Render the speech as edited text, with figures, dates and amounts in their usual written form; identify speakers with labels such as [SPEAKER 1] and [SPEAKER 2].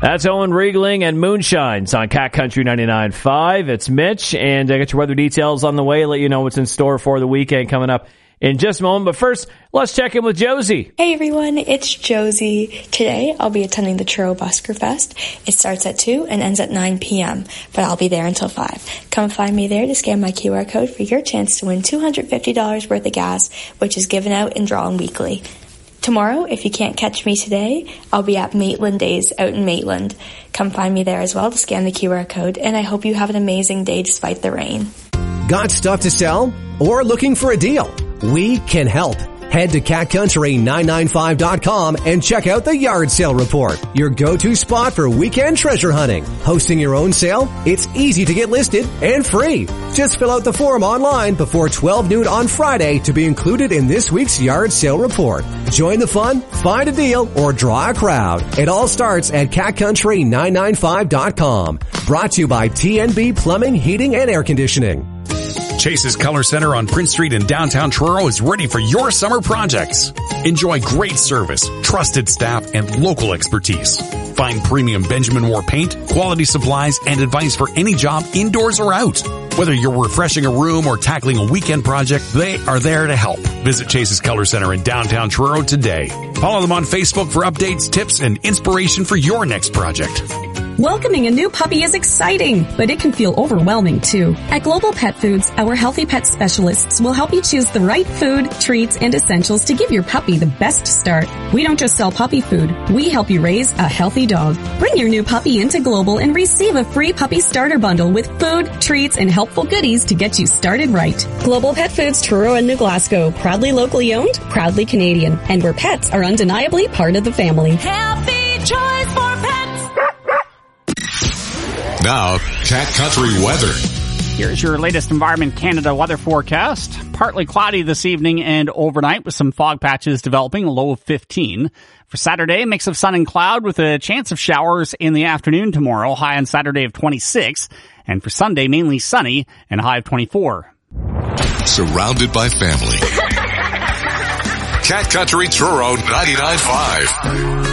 [SPEAKER 1] That's Owen Riegling and Moonshines on Cat Country 99.5. It's Mitch, and I got your weather details on the way. Let you know what's in store for the weekend coming up in just a moment. But first, let's check in with Josie.
[SPEAKER 2] Hey everyone, it's Josie. Today, I'll be attending the Truro Busker Fest. It starts at 2 and ends at 9 p.m., but I'll be there until 5. Come find me there to scan my QR code for your chance to win $250 worth of gas, which is given out and drawn weekly. Tomorrow, if you can't catch me today, I'll be at Maitland Days out in Maitland. Come find me there as well to scan the QR code, and I hope you have an amazing day despite the rain.
[SPEAKER 3] Got stuff to sell? Or looking for a deal? We can help. Head to catcountry995.com and check out the Yard Sale Report, your go-to spot for weekend treasure hunting. Hosting your own sale? It's easy to get listed and free. Just fill out the form online before 12 noon on Friday to be included in this week's Yard Sale Report. Join the fun, find a deal, or draw a crowd. It all starts at catcountry995.com. Brought to you by TNB Plumbing, Heating, and Air Conditioning.
[SPEAKER 4] Chase's Color Center on Prince Street in downtown Truro is ready for your summer projects. Enjoy great service, trusted staff, and local expertise. Find premium Benjamin Moore paint, quality supplies, and advice for any job indoors or out. Whether you're refreshing a room or tackling a weekend project, they are there to help. Visit Chase's Color Center in downtown Truro today. Follow them on Facebook for updates, tips, and inspiration for your next project.
[SPEAKER 5] Welcoming a new puppy is exciting, but it can feel overwhelming too. At Global Pet Foods, our healthy pet specialists will help you choose the right food, treats, and essentials to give your puppy the best start. We don't just sell puppy food, we help you raise a healthy dog. Bring your new puppy into Global and receive a free puppy starter bundle with food, treats, and helpful goodies to get you started right. Global Pet Foods, Truro and New Glasgow, proudly locally owned, proudly Canadian, and where pets are undeniably part of the family.
[SPEAKER 6] Healthy choice for pets.
[SPEAKER 7] Now, Cat Country weather.
[SPEAKER 8] Here's your latest Environment Canada weather forecast. Partly cloudy this evening and overnight with some fog patches developing, a low of 15. For Saturday, a mix of sun and cloud with a chance of showers in the afternoon tomorrow, high on Saturday of 26. And for Sunday, mainly sunny and a high of 24.
[SPEAKER 7] Surrounded by family. Cat Country Truro 99.5.